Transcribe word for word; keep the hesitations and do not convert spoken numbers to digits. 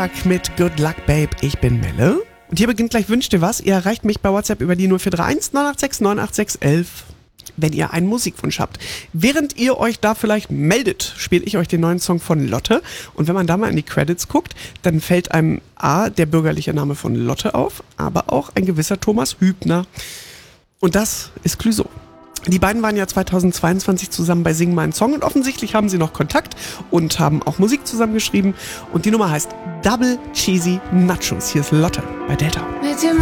Mit Good Luck Babe, ich bin Melle. Und hier beginnt gleich Wünscht ihr was. Ihr erreicht mich bei WhatsApp über die null vier drei eins neun acht sechs neun acht sechs eins eins, wenn ihr einen Musikwunsch habt. Während ihr euch da vielleicht meldet, spiele ich euch den neuen Song von Lotte. Und wenn man da mal in die Credits guckt, dann fällt einem A, der bürgerliche Name von Lotte auf, aber auch ein gewisser Thomas Hübner. Und das ist Clouseau. Die beiden waren ja zweitausendzweiundzwanzig zusammen bei Sing meinen Song und offensichtlich haben sie noch Kontakt und haben auch Musik zusammengeschrieben. Und die Nummer heißt Double Cheesy Nachos. Hier ist Lotte bei Delta.